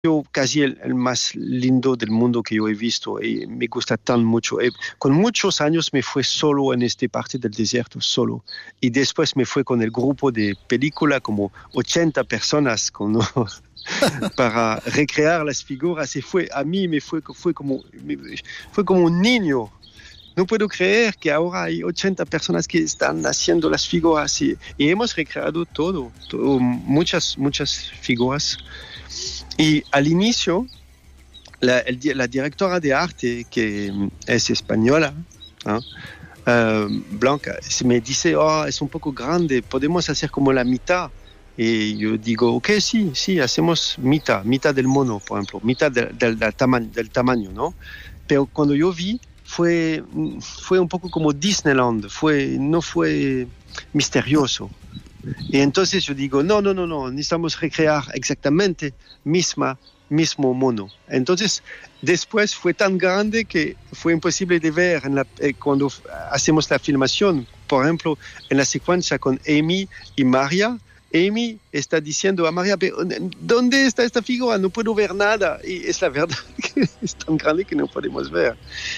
casi el más lindo del mundo que yo he visto y me gusta tan mucho. Con muchos años me fui solo en esta parte del desierto, solo. Y después me fui con el grupo de película, como 80 personas para recrear las figuras. Y fue como un niño. No puedo creer que ahora hay 80 personas que están haciendo las figuras y hemos recreado todo, muchas figuras. Y al inicio, la directora de arte, que es española, ¿no? Blanca, me dice, es un poco grande, podemos hacer como la mitad. Y yo digo, ok, sí, hacemos mitad del mono, por ejemplo, mitad del tamaño, ¿no? Pero cuando yo vi, fue un poco como Disneyland, no fue misterioso. Y entonces yo digo, no, necesitamos recrear exactamente mismo mono. Entonces, después fue tan grande que fue imposible de ver cuando hacemos la filmación. Por ejemplo, en la secuencia con Amy y María, Amy está diciendo a María, ¿dónde está esta figura? No puedo ver nada. Y es la verdad que es tan grande que no podemos ver.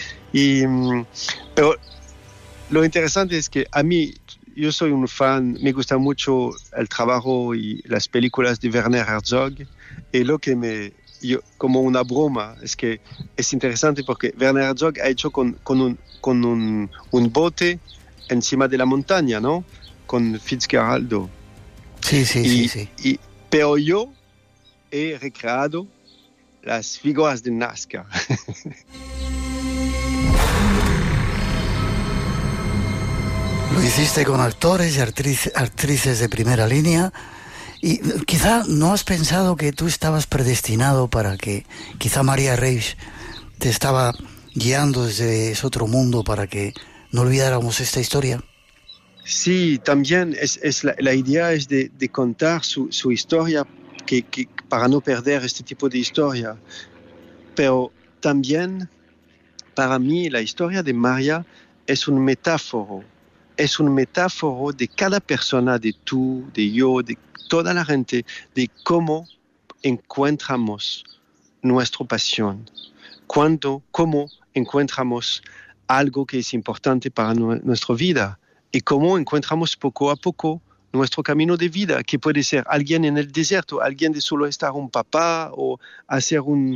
Pero lo interesante es que a mí, yo soy un fan, me gusta mucho el trabajo y las películas de Werner Herzog, y lo que como una broma, es que es interesante porque Werner Herzog ha hecho con un bote encima de la montaña, ¿no? Con Fitzgerald. Sí. Pero yo he recreado las figuras de Nazca. Lo hiciste con actores y actrices de primera línea, y quizá no has pensado que tú estabas predestinado para que quizá María Reis te estaba guiando desde ese otro mundo para que no olvidáramos esta historia. Sí, también la idea es de contar su historia que para no perder este tipo de historia. Pero también para mí la historia de María es un metáforo. Es un metáforo de cada persona, de tú, de yo, de toda la gente, de cómo encontramos nuestra pasión, cómo encontramos algo que es importante para nuestra vida y cómo encontramos poco a poco nuestro camino de vida, que puede ser alguien en el desierto, alguien de solo estar un papá o hacer un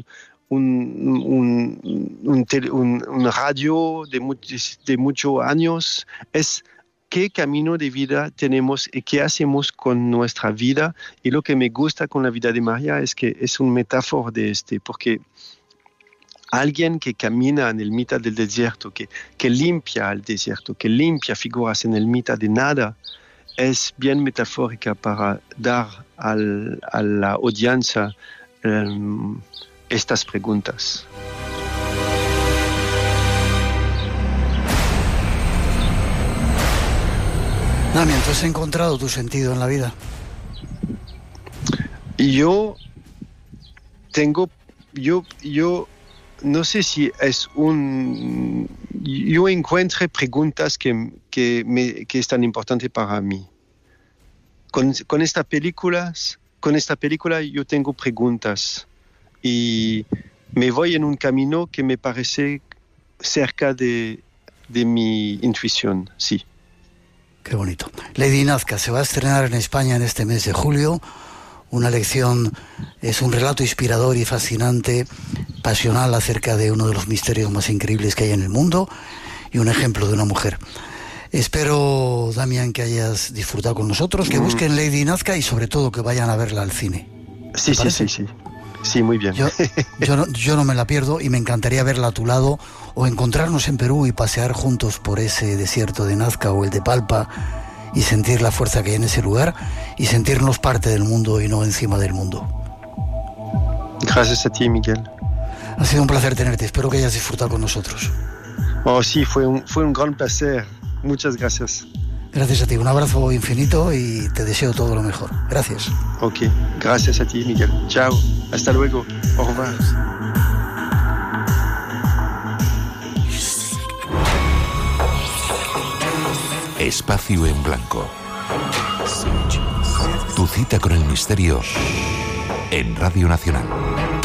radio de muchos años. Es qué camino de vida tenemos y qué hacemos con nuestra vida. Y lo que me gusta con la vida de María es que es un metáfora de porque alguien que camina en el mitad del desierto, que limpia el desierto, que limpia figuras en el mitad de nada, es bien metafórica para dar a la audiencia estas preguntas. Damián, ¿tú has encontrado tu sentido en la vida? Yo no sé si es yo encuentro preguntas que están importantes para mí. Con esta película yo tengo preguntas y me voy en un camino que me parece cerca de mi intuición, sí. Qué bonito. Lady Nazca se va a estrenar en España en este mes de julio. Una lección, es un relato inspirador y fascinante, pasional acerca de uno de los misterios más increíbles que hay en el mundo y un ejemplo de una mujer. Espero, Damián, que hayas disfrutado con nosotros, que busquen Lady Nazca y sobre todo que vayan a verla al cine. Sí. Sí, muy bien. Yo no me la pierdo y me encantaría verla a tu lado o encontrarnos en Perú y pasear juntos por ese desierto de Nazca o el de Palpa y sentir la fuerza que hay en ese lugar y sentirnos parte del mundo y no encima del mundo. Gracias a ti, Miguel. Ha sido un placer tenerte, espero que hayas disfrutado con nosotros. Oh, sí, fue un gran placer. Muchas gracias. Gracias a ti, un abrazo infinito y te deseo todo lo mejor. Gracias. Ok, gracias a ti, Miguel. Chao, hasta luego. Au revoir. Espacio en Blanco. Tu cita con el misterio en Radio Nacional.